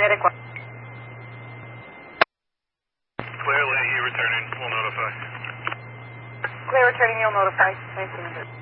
Magnetic. Clear, Leahy returning. We'll notify. Clear returning, you'll notify. 1900.